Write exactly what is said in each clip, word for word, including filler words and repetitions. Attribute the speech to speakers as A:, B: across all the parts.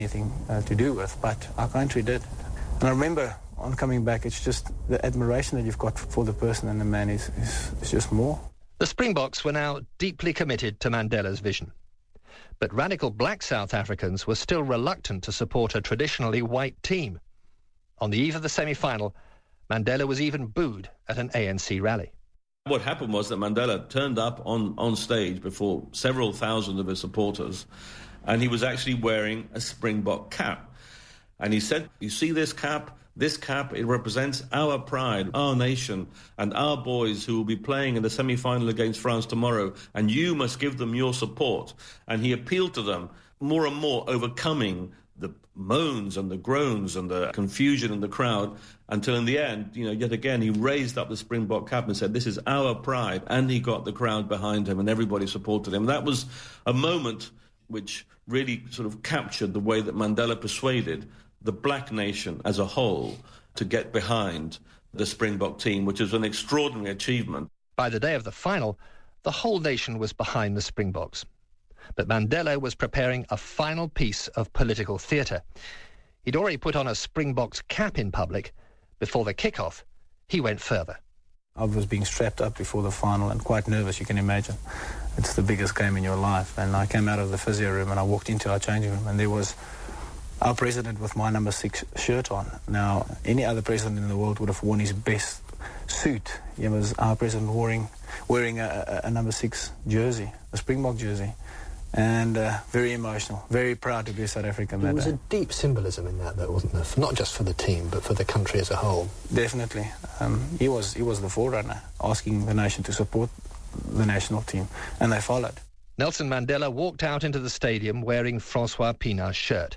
A: anything uh, to do with, but our country did. And I remember on coming back, it's just the admiration that you've got for the person and the man is, is, is just more.
B: The Springboks were now deeply committed to Mandela's vision. But radical black South Africans were still reluctant to support a traditionally white team. On the eve of the semi-final, Mandela was even booed at an A N C rally.
C: What happened was that Mandela turned up on, on stage before several thousand of his supporters, and he was actually wearing a Springbok cap. And he said, you see this cap? This cap, it represents our pride, our nation, and our boys who will be playing in the semi-final against France tomorrow, and you must give them your support. And he appealed to them, more and more overcoming the moans and the groans and the confusion in the crowd, until in the end, you know, yet again, he raised up the Springbok cap and said, this is our pride, and he got the crowd behind him, and everybody supported him. That was a moment which really sort of captured the way that Mandela persuaded the black nation as a whole to get behind the Springbok team, which is an extraordinary achievement.
B: By the day of the final, the whole nation was behind the Springboks. But Mandela was preparing a final piece of political theatre. He'd already put on a Springboks cap in public. Before the kick-off, he went further.
A: I was being strapped up before the final and quite nervous, you can imagine. It's the biggest game in your life. And I came out of the physio room and I walked into our changing room and there was our president with my number six shirt on. Now, any other president in the world would have worn his best suit. It was our president wearing, wearing a, a, a number six jersey, a Springbok jersey. And uh, very emotional, very proud to be a South African.
D: There was a deep symbolism in that, though, wasn't there? Not just for the team, but for the country as a whole.
A: Definitely. Um, he was he was the forerunner, asking the nation to support the national team, and they followed.
B: Nelson Mandela walked out into the stadium wearing Francois Pienaar's shirt.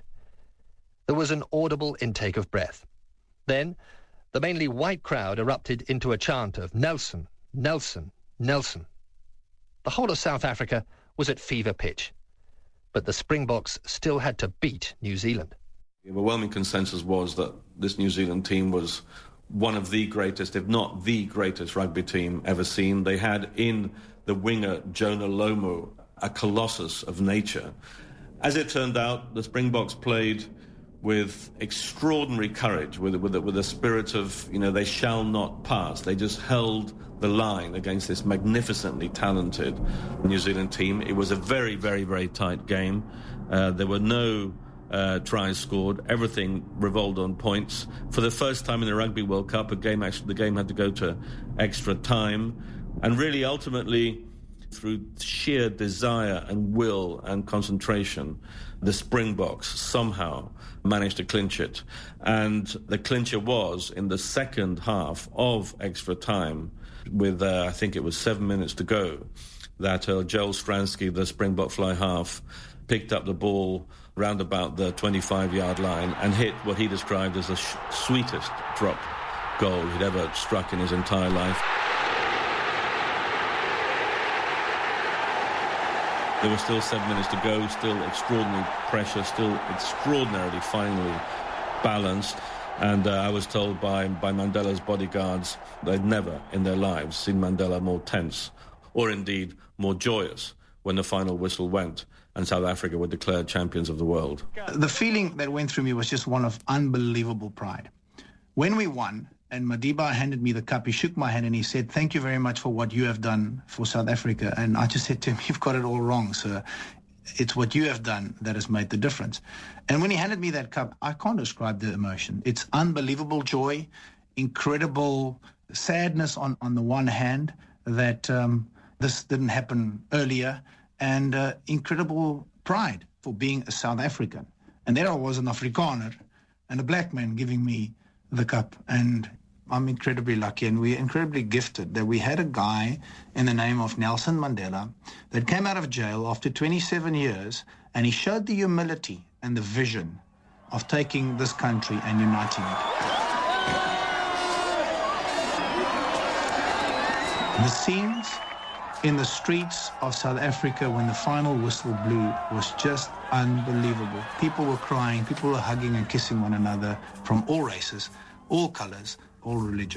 B: There was an audible intake of breath. Then, the mainly white crowd erupted into a chant of Nelson, Nelson, Nelson. The whole of South Africa was at fever pitch. But the Springboks still had to beat New Zealand.
C: The overwhelming consensus was that this New Zealand team was one of the greatest, if not the greatest rugby team ever seen. They had in the winger Jonah Lomu a colossus of nature. As it turned out, the Springboks played with extraordinary courage, with, with, with a spirit of, you know, they shall not pass. They just held the line against this magnificently talented New Zealand team. It was a very, very, very tight game. Uh, there were no uh, tries scored. Everything revolved on points. For the first time in the Rugby World Cup, a game actually, the game had to go to extra time. And really, ultimately, through sheer desire and will and concentration, the Springboks somehow managed to clinch it. And the clincher was in the second half of extra time, with uh, I think it was seven minutes to go, that uh, Joel Stransky, the Springbok fly half, picked up the ball round about the twenty-five-yard line and hit what he described as the sh- sweetest drop goal he'd ever struck in his entire life. There was still seven minutes to go, still extraordinary pressure, still extraordinarily finely balanced. And uh, I was told by, by Mandela's bodyguards they'd never in their lives seen Mandela more tense, or indeed more joyous, when the final whistle went and South Africa were declared champions of the world.
E: The feeling that went through me was just one of unbelievable pride. When we won, and Madiba handed me the cup, he shook my hand and he said, thank you very much for what you have done for South Africa. And I just said to him, you've got it all wrong, sir. It's what you have done that has made the difference. And when he handed me that cup, I can't describe the emotion. It's unbelievable joy, incredible sadness on, on the one hand that um, this didn't happen earlier, and uh, incredible pride for being a South African. And there I was, an Afrikaner and a black man giving me the cup. And I'm incredibly lucky, and we're incredibly gifted that we had a guy in the name of Nelson Mandela that came out of jail after twenty-seven years, and he showed the humility and the vision of taking this country and uniting it. The scenes in the streets of South Africa when the final whistle blew was just unbelievable. People were crying, people were hugging and kissing one another from all races, all colours, all religion.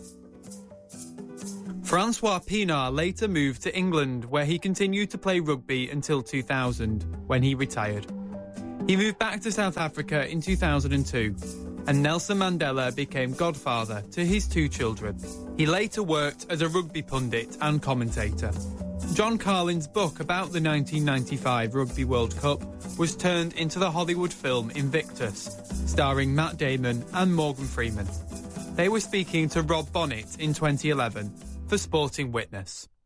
F: Francois Pienaar later moved to England, where he continued to play rugby until two thousand, when he retired. He moved back to South Africa in two thousand two, and Nelson Mandela became godfather to his two children. He later worked as a rugby pundit and commentator. John Carlin's book about the nineteen ninety-five Rugby World Cup was turned into the Hollywood film Invictus, starring Matt Damon and Morgan Freeman. They were speaking to Rob Bonnet in twenty eleven for Sporting Witness.